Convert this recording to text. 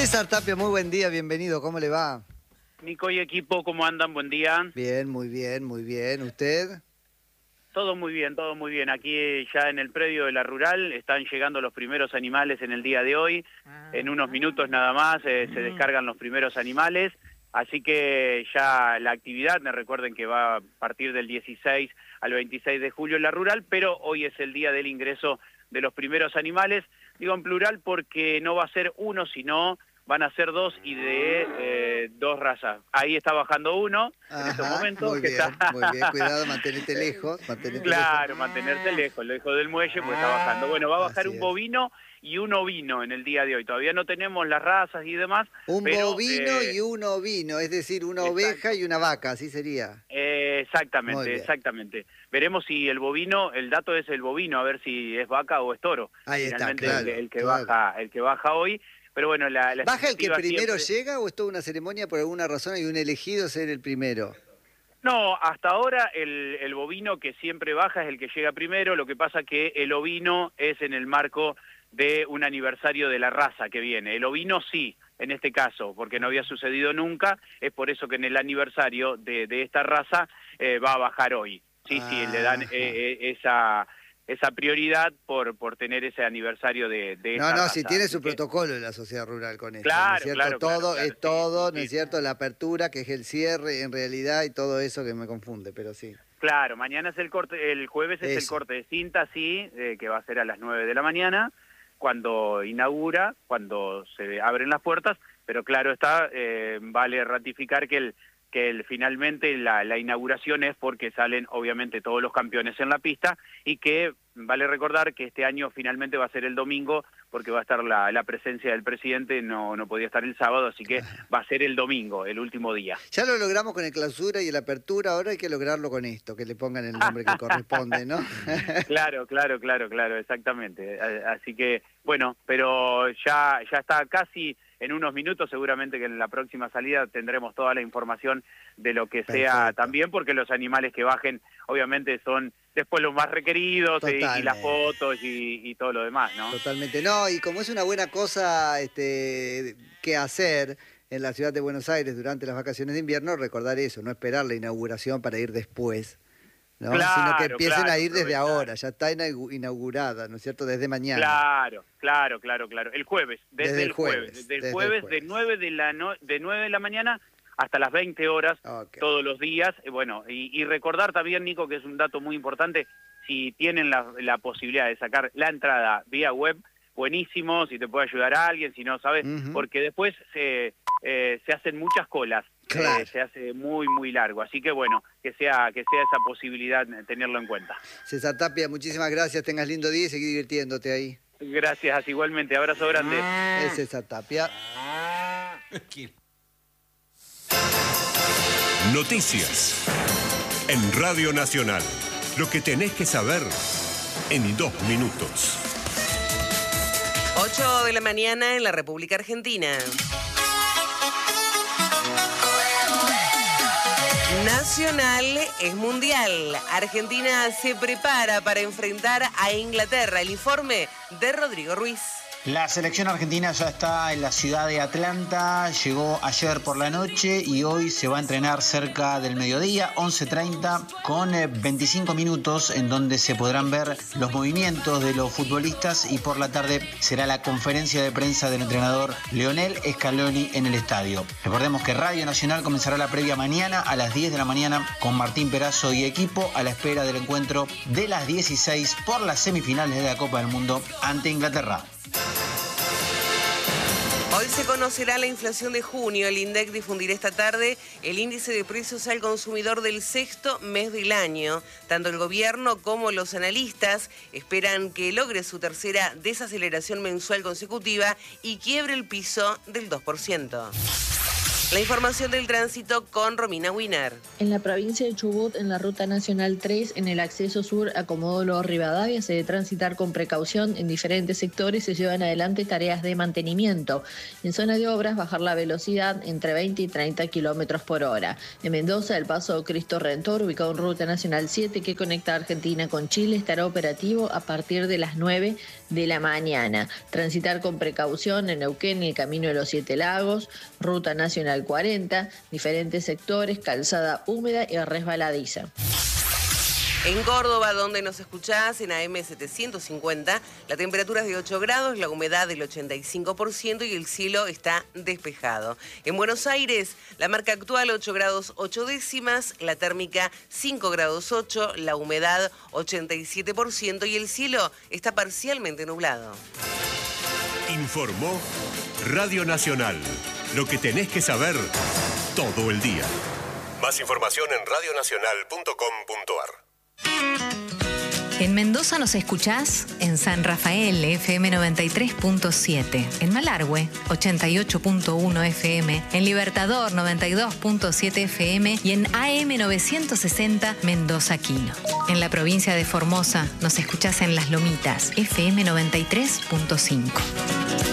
César Tapia, muy buen día, bienvenido, ¿cómo le va? Nico y equipo, ¿cómo andan? Buen día. Bien, muy bien, muy bien. ¿Usted? Todo muy bien, todo muy bien. Aquí ya en el predio de la Rural están llegando los primeros animales en el día de hoy. En unos minutos nada más se descargan los primeros animales. Así que ya la actividad, me recuerden que va a partir del 16 al 26 de julio en la Rural, pero hoy es el día del ingreso de los primeros animales. Digo en plural porque no va a ser uno, sino van a ser dos y de dos razas. Ahí está bajando uno en estos momentos. Muy bien, muy bien, cuidado, mantenerte lejos. Claro, mantenerse lejos del muelle, pues está bajando. Bueno, va a bajar un bovino y un ovino en el día de hoy. Todavía no tenemos las razas y demás. Un pero, bovino y un ovino, es decir, una oveja y una vaca, así sería. Exactamente, exactamente. Veremos si el bovino, el dato es el bovino, a ver si es vaca o es toro. Ahí finalmente está, claro. El que baja hoy. Pero bueno, la ¿Baja el que primero siempre... llega o es toda una ceremonia por alguna razón y un elegido ser el primero? No, hasta ahora el bovino que siempre baja es el que llega primero. Lo que pasa que el ovino es en el marco de un aniversario de la raza que viene. El ovino sí, en este caso, porque no había sucedido nunca. Es por eso que en el aniversario de esta raza va a bajar hoy. Sí, le dan esa prioridad por tener ese aniversario de esta raza. No, si tiene su protocolo en la sociedad rural con esto, claro, ¿no es cierto? Claro, todo, claro, es todo, sí, ¿no es cierto? La apertura, que es el cierre, en realidad, y todo eso que me confunde, pero sí. Claro, mañana es el corte, el jueves es el corte de cinta, sí, que va a ser a las 9 de la mañana, cuando inaugura, cuando se abren las puertas, pero claro está, vale ratificar que finalmente la inauguración es porque salen obviamente todos los campeones en la pista y que vale recordar que este año finalmente va a ser el domingo porque va a estar la presencia del presidente, no podía estar el sábado, así que va a ser el domingo, el último día. Ya lo logramos con el clausura y el apertura, ahora hay que lograrlo con esto, que le pongan el nombre que corresponde, ¿no? Claro, exactamente. Así que, bueno, pero ya está casi... En unos minutos, seguramente que en la próxima salida tendremos toda la información de lo que sea también, porque los animales que bajen, obviamente, son después los más requeridos y las fotos y todo lo demás, ¿no? Totalmente. No, y como es una buena cosa que hacer en la ciudad de Buenos Aires durante las vacaciones de invierno, recordar eso, no esperar la inauguración para ir después, ¿no? Sino que empiecen a ir desde ahora, ya está inaugurada, ¿no es cierto? Desde mañana. Claro. El jueves, desde el jueves de 9 de la mañana hasta las 20 horas, todos los días. Bueno, y recordar también, Nico, que es un dato muy importante, si tienen la posibilidad de sacar la entrada vía web, buenísimo, si te puede ayudar a alguien, si no, ¿sabes? Porque después se hacen muchas colas. Claro. Se hace muy largo, así que bueno, que sea esa posibilidad, tenerlo en cuenta. César Tapia, muchísimas gracias, tengas lindo día y seguí divirtiéndote ahí. Gracias, igualmente, abrazo grande. Es César Tapia. Noticias en Radio Nacional, lo que tenés que saber en 2 minutos. 8 de la mañana en la República Argentina. Nacional es mundial. Argentina se prepara para enfrentar a Inglaterra. El informe de Rodrigo Ruiz. La selección argentina ya está en la ciudad de Atlanta, llegó ayer por la noche y hoy se va a entrenar cerca del mediodía, 11:30, con 25 minutos en donde se podrán ver los movimientos de los futbolistas y por la tarde será la conferencia de prensa del entrenador Lionel Scaloni en el estadio. Recordemos que Radio Nacional comenzará la previa mañana a las 10 de la mañana con Martín Perazo y equipo a la espera del encuentro de las 16 por las semifinales de la Copa del Mundo ante Inglaterra. Hoy se conocerá la inflación de junio. El INDEC difundirá esta tarde el índice de precios al consumidor del 6º mes del año. Tanto el gobierno como los analistas esperan que logre su tercera desaceleración mensual consecutiva y quiebre el piso del 2%. La información del tránsito con Romina Winer. En la provincia de Chubut, en la Ruta Nacional 3, en el acceso sur a Comodoro Rivadavia, se debe transitar con precaución. En diferentes sectores se llevan adelante tareas de mantenimiento. En zona de obras, bajar la velocidad entre 20 y 30 kilómetros por hora. En Mendoza, el paso Cristo Redentor, ubicado en Ruta Nacional 7, que conecta Argentina con Chile, estará operativo a partir de las 9 de la mañana. Transitar con precaución en Neuquén, el Camino de los Siete Lagos, Ruta Nacional 40, diferentes sectores, calzada húmeda y resbaladiza. En Córdoba, donde nos escuchás, en AM 750, la temperatura es de 8 grados, la humedad del 85% y el cielo está despejado. En Buenos Aires, la marca actual 8 grados 8 décimas, la térmica 5 grados 8, la humedad 87% y el cielo está parcialmente nublado. Informó Radio Nacional. Lo que tenés que saber todo el día. Más información en radionacional.com.ar. En Mendoza nos escuchás en San Rafael, FM 93.7, en Malargüe, 88.1 FM, en Libertador, 92.7 FM y en AM 960 Mendoza Quino. En la provincia de Formosa nos escuchás en Las Lomitas, FM 93.5.